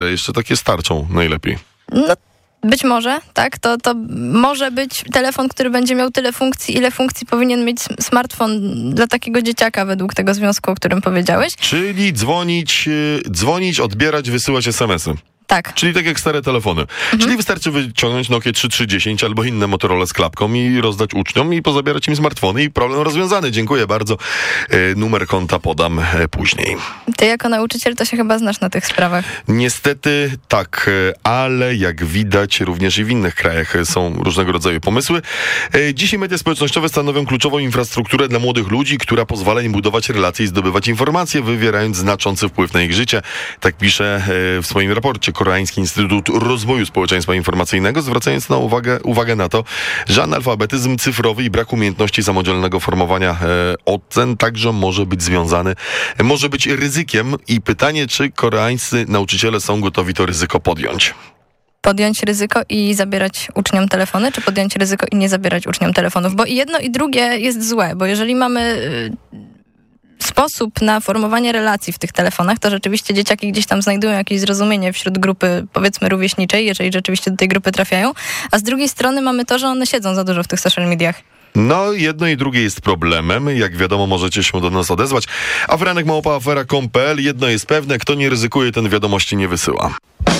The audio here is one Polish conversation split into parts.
Jeszcze takie starczą najlepiej. No, być może, tak? To może być telefon, który będzie miał tyle funkcji, ile funkcji powinien mieć smartfon dla takiego dzieciaka według tego związku, o którym powiedziałeś. Czyli dzwonić, odbierać, wysyłać SMS-y. Tak. Czyli tak jak stare telefony. Czyli wystarczy wyciągnąć Nokia 3310 albo inne Motorola z klapką i rozdać uczniom i pozabierać im smartfony i problem rozwiązany. Dziękuję bardzo. Numer konta podam później. Ty jako nauczyciel to się chyba znasz na tych sprawach. Niestety tak, ale jak widać również i w innych krajach są różnego rodzaju pomysły. Dzisiaj media społecznościowe stanowią kluczową infrastrukturę dla młodych ludzi, która pozwala im budować relacje i zdobywać informacje, wywierając znaczący wpływ na ich życie. Tak pisze w swoim raporcie Koreański Instytut Rozwoju Społeczeństwa Informacyjnego, zwracając na uwagę na to, że analfabetyzm cyfrowy i brak umiejętności samodzielnego formowania ocen także może być ryzykiem i pytanie, czy koreańscy nauczyciele są gotowi to ryzyko podjąć. Podjąć ryzyko i zabierać uczniom telefony, czy podjąć ryzyko i nie zabierać uczniom telefonów? Bo i jedno i drugie jest złe, bo jeżeli mamy sposób na formowanie relacji w tych telefonach, to rzeczywiście dzieciaki gdzieś tam znajdują jakieś zrozumienie wśród grupy, powiedzmy, rówieśniczej, jeżeli rzeczywiście do tej grupy trafiają, a z drugiej strony mamy to, że one siedzą za dużo w tych social mediach. No, jedno i drugie jest problemem. Jak wiadomo, możecie się do nas odezwać. Afera.com.pl. Jedno jest pewne, kto nie ryzykuje, ten wiadomości nie wysyła.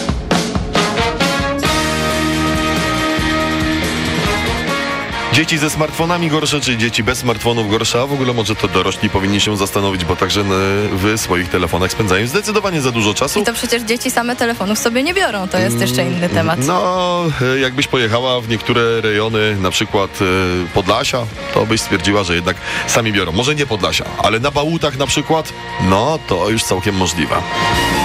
Dzieci ze smartfonami gorsze, czy dzieci bez smartfonów gorsze? A w ogóle może to dorośli powinni się zastanowić, bo także w swoich telefonach spędzają zdecydowanie za dużo czasu. I to przecież dzieci same telefonów sobie nie biorą, to jest jeszcze inny temat. No, jakbyś pojechała w niektóre rejony, na przykład Podlasia, to byś stwierdziła, że jednak sami biorą. Może nie Podlasia, ale na Bałutach na przykład, no to już całkiem możliwe.